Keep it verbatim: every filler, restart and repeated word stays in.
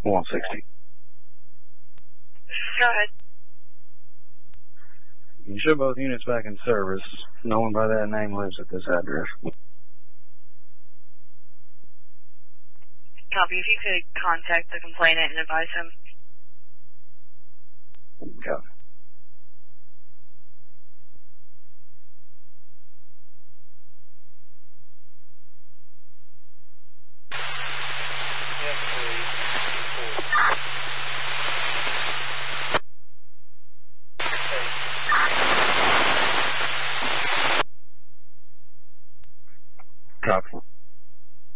one sixty. Go ahead. You show both units back in service. No one by that name lives at this address. Copy. If you could contact the complainant and advise him. Copy. Copy.